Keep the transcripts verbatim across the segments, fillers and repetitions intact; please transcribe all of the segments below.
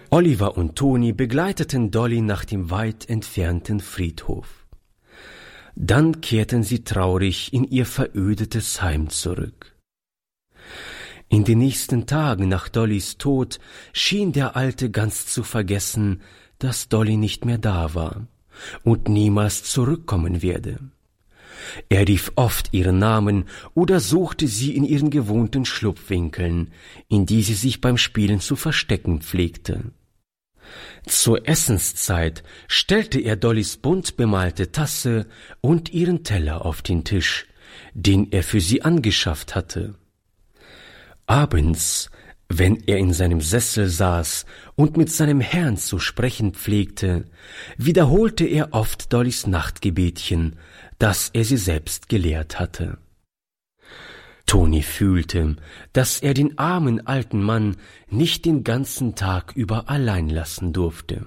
Oliver und Toni begleiteten Dolly nach dem weit entfernten Friedhof. Dann kehrten sie traurig in ihr verödetes Heim zurück. In den nächsten Tagen nach Dollys Tod schien der Alte ganz zu vergessen, dass Dolly nicht mehr da war und niemals zurückkommen werde. Er rief oft ihren Namen oder suchte sie in ihren gewohnten Schlupfwinkeln, in die sie sich beim Spielen zu verstecken pflegte. Zur Essenszeit stellte er Dollys bunt bemalte Tasse und ihren Teller auf den Tisch, den er für sie angeschafft hatte. Abends, wenn er in seinem Sessel saß und mit seinem Herrn zu sprechen pflegte, wiederholte er oft Dollys Nachtgebetchen, das er sie selbst gelehrt hatte. Toni fühlte, dass er den armen alten Mann nicht den ganzen Tag über allein lassen durfte.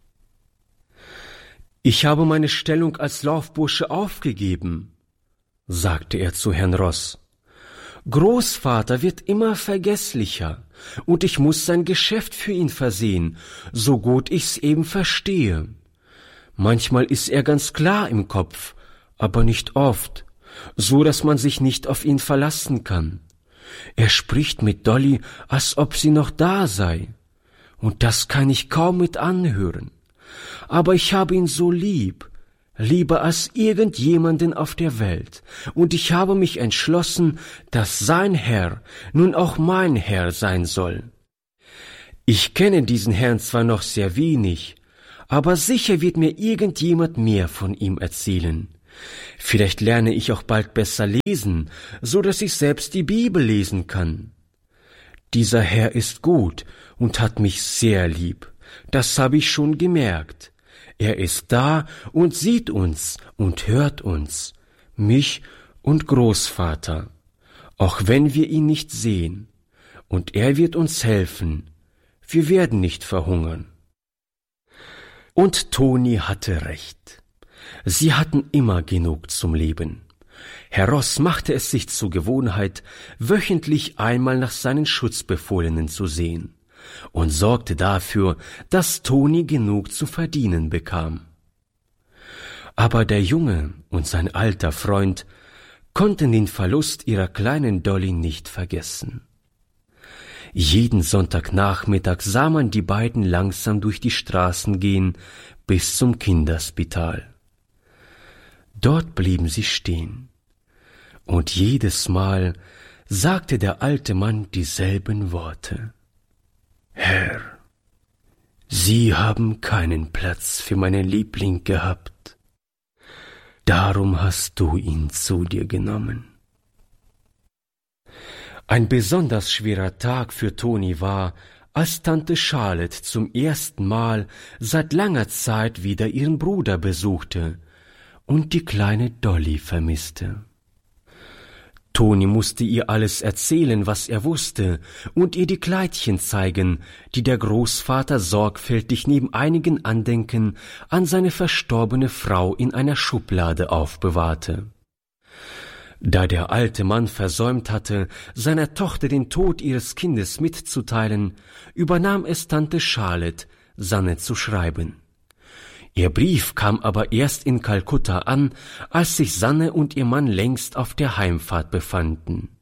»Ich habe meine Stellung als Laufbursche aufgegeben«, sagte er zu Herrn Ross. »Großvater wird immer vergesslicher, und ich muß sein Geschäft für ihn versehen, so gut ich's eben verstehe. Manchmal ist er ganz klar im Kopf, aber nicht oft, so dass man sich nicht auf ihn verlassen kann. Er spricht mit Dolly, als ob sie noch da sei, und das kann ich kaum mit anhören. Aber ich habe ihn so lieb, lieber als irgendjemanden auf der Welt, und ich habe mich entschlossen, dass sein Herr nun auch mein Herr sein soll. Ich kenne diesen Herrn zwar noch sehr wenig, aber sicher wird mir irgendjemand mehr von ihm erzählen. Vielleicht lerne ich auch bald besser lesen, so dass ich selbst die Bibel lesen kann. Dieser Herr ist gut und hat mich sehr lieb, das habe ich schon gemerkt. Er ist da und sieht uns und hört uns, mich und Großvater, auch wenn wir ihn nicht sehen, und er wird uns helfen, wir werden nicht verhungern.« Und Toni hatte recht. Sie hatten immer genug zum Leben. Herr Ross machte es sich zur Gewohnheit, wöchentlich einmal nach seinen Schutzbefohlenen zu sehen und sorgte dafür, dass Toni genug zu verdienen bekam. Aber der Junge und sein alter Freund konnten den Verlust ihrer kleinen Dolly nicht vergessen. Jeden Sonntagnachmittag sah man die beiden langsam durch die Straßen gehen bis zum Kinderspital. Dort blieben sie stehen, und jedes Mal sagte der alte Mann dieselben Worte. »Herr, Sie haben keinen Platz für meinen Liebling gehabt, darum hast du ihn zu dir genommen.« Ein besonders schwerer Tag für Toni war, als Tante Charlotte zum ersten Mal seit langer Zeit wieder ihren Bruder besuchte und die kleine Dolly vermisste. Toni musste ihr alles erzählen, was er wusste, und ihr die Kleidchen zeigen, die der Großvater sorgfältig neben einigen Andenken an seine verstorbene Frau in einer Schublade aufbewahrte. Da der alte Mann versäumt hatte, seiner Tochter den Tod ihres Kindes mitzuteilen, übernahm es Tante Charlotte, Sanne zu schreiben. Ihr Brief kam aber erst in Kalkutta an, als sich Sanne und ihr Mann längst auf der Heimfahrt befanden.